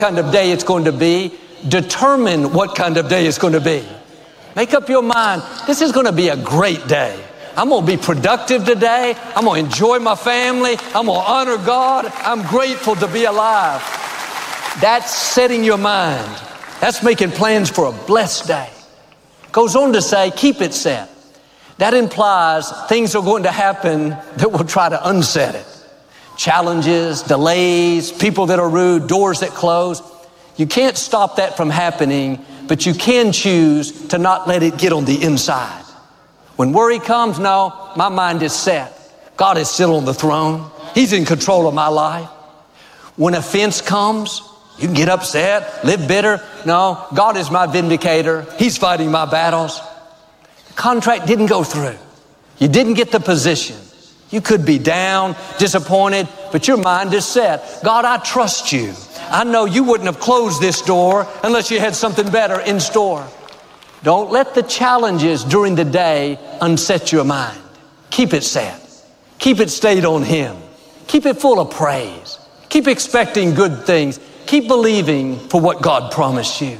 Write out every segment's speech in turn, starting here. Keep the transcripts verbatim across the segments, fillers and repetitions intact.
kind of day it's going to be. Determine what kind of day it's going to be. Make up your mind, this is going to be a great day. I'm going to be productive today. I'm going to enjoy my family. I'm going to honor God. I'm grateful to be alive. That's setting your mind. That's making plans for a blessed day. Goes on to say, keep it set. That implies things are going to happen that will try to unset it. Challenges, delays, people that are rude, doors that close. You can't stop that from happening, but you can choose to not let it get on the inside. When worry comes, no, my mind is set. God is still on the throne. He's in control of my life. When offense comes, you can get upset, live bitter. No, God is my vindicator. He's fighting my battles. The contract didn't go through. You didn't get the position. You could be down, disappointed, but your mind is set. God, I trust you. I know you wouldn't have closed this door unless you had something better in store. Don't let the challenges during the day unset your mind. Keep it set. Keep it stayed on Him. Keep it full of praise. Keep expecting good things. Keep believing for what God promised you.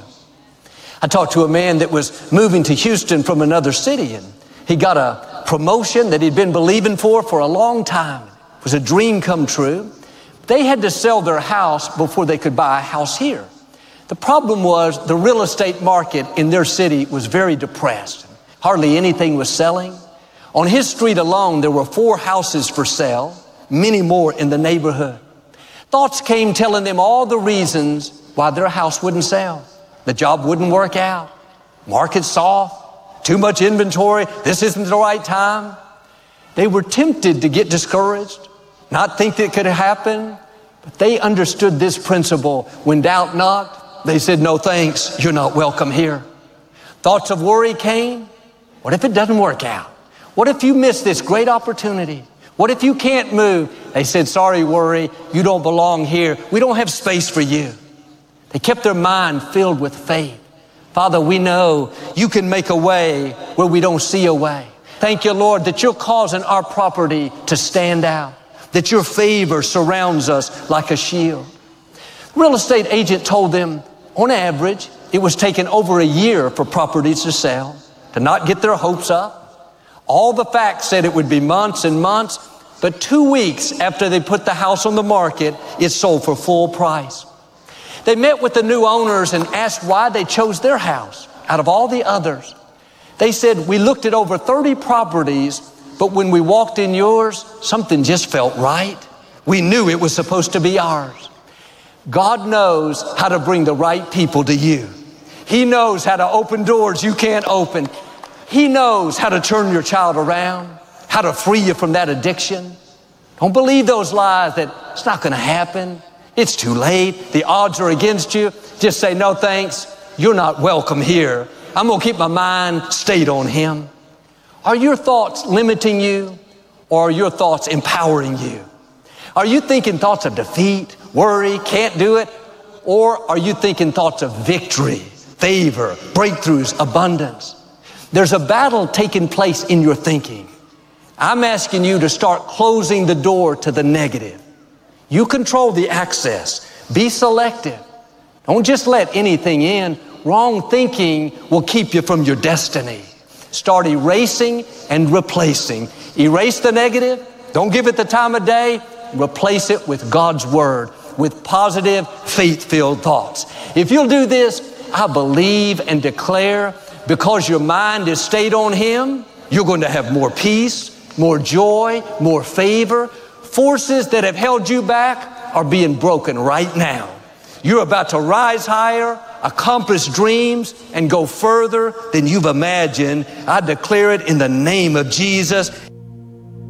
I talked to a man that was moving to Houston from another city, and he got a promotion that he'd been believing for for a long time. It was a dream come true. They had to sell their house before they could buy a house here. The problem was the real estate market in their city was very depressed. Hardly anything was selling. On his street alone, there were four houses for sale, many more in the neighborhood. Thoughts came telling them all the reasons why their house wouldn't sell. The job wouldn't work out. Market's soft. Too much inventory. This isn't the right time. They were tempted to get discouraged, not think that it could happen, but they understood this principle. When doubt knocked, they said, no thanks, you're not welcome here. Thoughts of worry came. What if it doesn't work out? What if you miss this great opportunity? What if you can't move? They said, sorry, worry, you don't belong here. We don't have space for you. They kept their mind filled with faith. Father, we know you can make a way where we don't see a way. Thank you, Lord, that you're causing our property to stand out, that your favor surrounds us like a shield. The real estate agent told them, on average, it was taking over a year for properties to sell, to not get their hopes up. All the facts said it would be months and months, but two weeks after they put the house on the market, it sold for full price. They met with the new owners and asked why they chose their house out of all the others. They said, we looked at over thirty properties, but when we walked in yours, something just felt right. We knew it was supposed to be ours. God knows how to bring the right people to you. He knows how to open doors you can't open. He knows how to turn your child around, how to free you from that addiction. Don't believe those lies that it's not going to happen. It's too late. The odds are against you. Just say, no thanks. You're not welcome here. I'm going to keep my mind stayed on Him. Are your thoughts limiting you, or are your thoughts empowering you? Are you thinking thoughts of defeat, worry, can't do it? Or are you thinking thoughts of victory, favor, breakthroughs, abundance? There's a battle taking place in your thinking. I'm asking you to start closing the door to the negative. You control the access. Be selective. Don't just let anything in. Wrong thinking will keep you from your destiny. Start erasing and replacing. Erase the negative. Don't give it the time of day. Replace it with God's Word, with positive, faith-filled thoughts. If you'll do this, I believe and declare, because your mind is stayed on Him, you're going to have more peace, more joy, more favor. Forces that have held you back are being broken right now. You're about to rise higher, accomplish dreams, and go further than you've imagined. I declare it in the name of Jesus.